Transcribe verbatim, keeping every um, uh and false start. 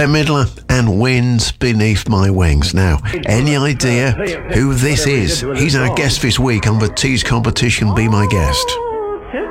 Bette Midler and Winds Beneath My Wings. Now, any idea who this is? He's our guest this week on the Tease competition, Be My Guest.